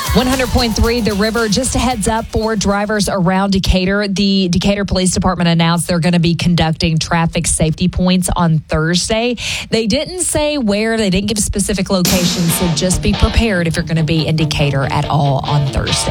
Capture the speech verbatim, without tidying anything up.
one hundred point three The River. Just a heads up for drivers around Decatur. The Decatur Police Department announced they're going to be conducting traffic safety points on Thursday. They didn't say where. They didn't give specific locations, so just be prepared if you're going to be in Decatur at all on Thursday.